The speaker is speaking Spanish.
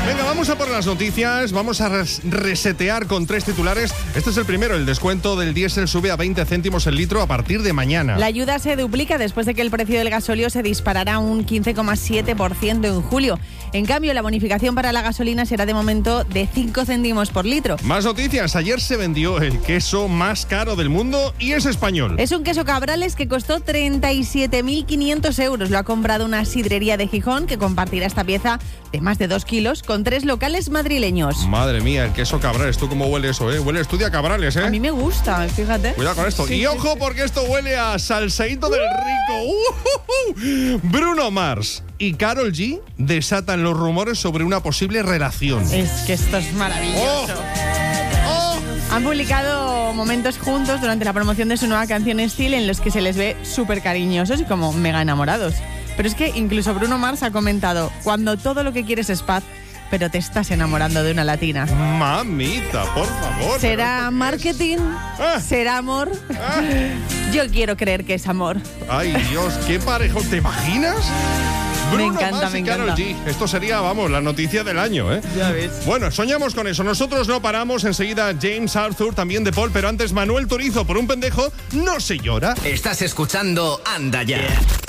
Venga, vamos a por las noticias, vamos a resetear con 3 titulares. Este es el primero, el descuento del diésel sube a 20 céntimos el litro a partir de mañana. La ayuda se duplica después de que el precio del gasóleo se disparara un 15,7% en julio. En cambio, la bonificación para la gasolina será de momento de 5 céntimos por litro. Más noticias, ayer se vendió el queso más caro del mundo y es español. Es un queso Cabrales que costó 37.500 euros. Lo ha comprado una sidrería de Gijón que compartirá esta pieza de más de 2 kilos con 3 locales madrileños. Madre mía, el queso Cabrales, ¿tú cómo huele eso, eh? Huele a estudio a Cabrales, ¿eh? A mí me gusta, fíjate. Cuidado con esto. Sí, y ojo, sí. porque esto huele a salseíto del rico. Bruno Mars y Karol G desatan los rumores sobre una posible relación. Es que esto es maravilloso. Han publicado momentos juntos durante la promoción de su nueva canción Still en los que se les ve súper cariñosos y como mega enamorados. Pero es que incluso Bruno Mars ha comentado: cuando todo lo que quieres es paz, pero te estás enamorando de una latina. Mamita, por favor. ¿Será marketing? ¿Será amor? Yo quiero creer que es amor. Ay, Dios, qué parejo. ¿Te imaginas? Bruno Me encanta, Mars me y Karol encanta. G. Esto sería, vamos, la noticia del año, ¿eh? Ya ves. Bueno, soñamos con eso. Nosotros no paramos. Enseguida James Arthur, también de Paul, pero antes Manuel Turizo, por un pendejo, no se llora. Estás escuchando Anda Ya.